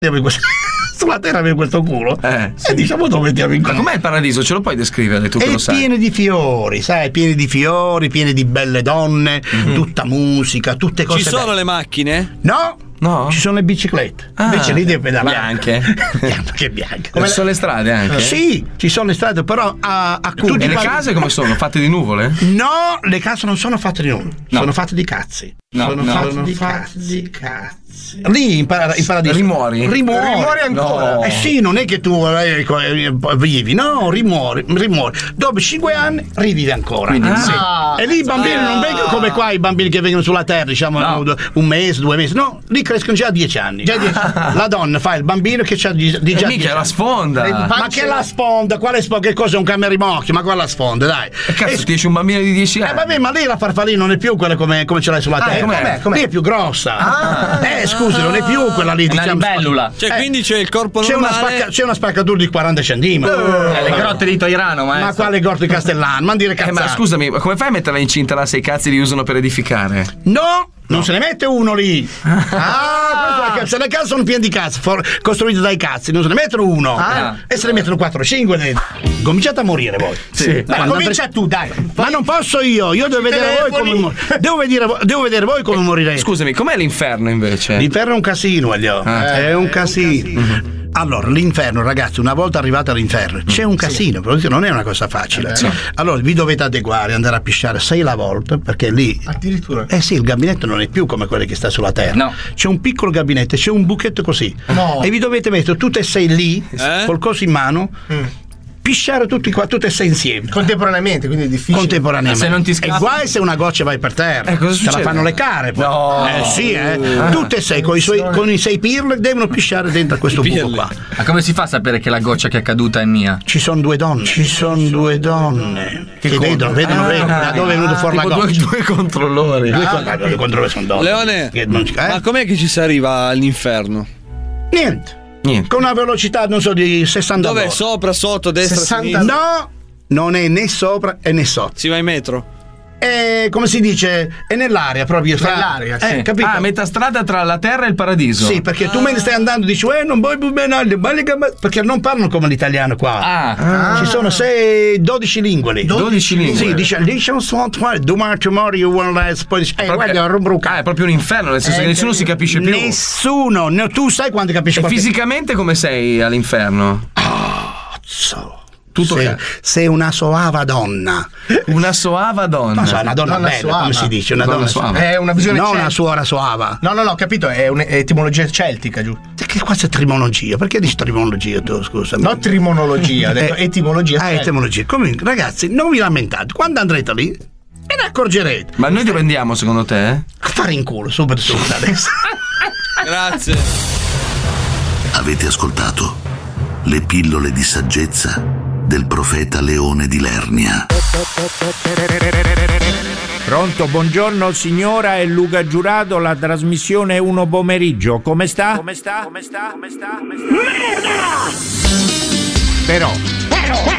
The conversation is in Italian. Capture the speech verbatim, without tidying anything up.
sulla terra abbiamo questo culo eh, sì. E diciamo dove mettiamo in culo. Ma com'è il paradiso? Ce lo puoi descrivere tu che è lo sai? Pieno di fiori, sai, pieni di fiori, pieni di belle donne, mm-hmm. tutta musica, tutte cose ci sono belle. Le macchine? No, no, ci sono le biciclette. Ah, invece lì devi pedalare. Bianche. Che bianche. Come ci sono le strade anche? Sì, ci sono le strade, però a, a tutti. E le case come sono? Fatte di nuvole? No, le case non sono fatte di nuvole, no. sono fatte di cazzi. No, sono no, fatte sono di fatti cazzi. cazzi. Lì in, para- in paradiso rimuori? Rimuori, rimuori ancora? No. Eh sì, non è che tu eh, vivi, no, rimuori, rimuori. Dopo cinque anni rivivi ancora. Quindi, ah. sì. E lì i bambini ah. non vengono come qua i bambini che vengono sulla terra, diciamo no. un mese, due mesi. No, lì crescono già a dieci anni. Già dieci. Ah. La donna fa il bambino che c'ha di, di già mica è la sponda. Ma che la sponda? Quale sponda? Che cosa è un camerimocchio? Ma quella sponda, dai. E cazzo, e, ti esce un bambino di dieci anni. Eh vabbè, ma lì la farfallina non è più quella come, come ce l'hai sulla terra. Ah, com'è? Com'è? Lì è più grossa. Ah. Eh scusi, non è più quella lì, diciamo. Bellula. Cioè, eh, quindi c'è il corpo c'è normale. Una spacca, c'è una spaccatura di quaranta centimetri. Uh, eh, le grotte di Toirano, maestro. Ma quale grotte di Castellano? Ma dire cazzate. Eh, ma scusami, come fai a metterla incinta là se i cazzi li usano per edificare? No! Non no. se ne mette uno lì. Ah, questa, le case sono piene di cazzi, for, costruite dai cazzi, non se ne mettono uno. Ah. E se ne mettono quattro cinque dentro. Cominciate a morire voi. Sì. Ma comincia tu, dai. Ma non posso io, io devo vedere voi come mor- devo vedere, devo vedere voi come morirete. Scusami, com'è l'inferno invece? L'inferno è un casino, Elio. Ah. È un casino. Mm-hmm. Allora, l'inferno, ragazzi, una volta arrivati all'inferno c'è un casino, sì. non è una cosa facile. Sì. Allora, vi dovete adeguare, andare a pisciare sei la volta, perché lì. Addirittura. Eh sì, il gabinetto non è più come quello che sta sulla terra. No. C'è un piccolo gabinetto, c'è un buchetto così. No. E vi dovete mettere tutte e sei lì, eh? col coso in mano. Mm. Pisciare tutti qua, tutte e sei insieme. Contemporaneamente, quindi è difficile. Contemporaneamente. Se non ti scappi. E guai se una goccia vai per terra. Eh, cosa Ce la fanno le care poi. No. Eh sì, eh. Ah. Tutte e sei con i, suoi, con i sei pirle devono pisciare dentro a questo buco qua. Ma come si fa a sapere che la goccia che è caduta è mia? Ci sono due donne. Ci sono due donne. Che, che vedono, vedono, ah, vedono da dove è venuto fuori la due, goccia. due controllori. Due, ah. due controllori sono donne. Leone, che non, eh? ma com'è che ci si arriva all'inferno? Niente. Niente. Con una velocità, non so, di sessanta Dov'è? all'ora. Sopra, sotto, destra, sessanta sinistra? No, non è né sopra e né sotto. Si va in metro? È, come si dice, è nell'aria proprio. Fra, nell'aria, sì. Eh, capito? Ah, metà strada tra la terra e il paradiso. Sì, perché ah. tu me ne stai andando e dici, eh, non vuoi più bene, perché non parlano come l'italiano qua. Ah. Ci sono sei, dodici lingue lì. dodici lingue. Sì, dice, dice domani, tomorrow you will last, poi dice, eh, guarda, ah, è proprio un inferno, nel senso eh, che nessuno si capisce più. Nessuno, no, tu sai quando capisci. E qualche... fisicamente come sei all'inferno? Ah, so. Tutto sei, che... sei una soava donna. Una soava donna. Non so, una donna, donna bella, soava. come si dice? Una donna, donna soava. È una visione non celtica. Una suora soava. No, no, no, ho capito, è un'etimologia celtica, giù. Che qua c'è trimonologia? Perché dici trimonologia tu, scusa? No, trimonologia, ho detto eh, etimologia. Ah, etimologia. Comunque, ragazzi, non vi lamentate. Quando andrete lì, ve ne accorgerete. Ma noi dove andiamo secondo te? A fare in culo, subito, subito adesso. Grazie. Avete ascoltato le pillole di saggezza del profeta Leone di Lernia. Pronto, buongiorno signora e Luca Giurato, la trasmissione Uno Pomeriggio. Come sta? Come sta? Come sta? Come sta? Come sta? Merda! Però, però,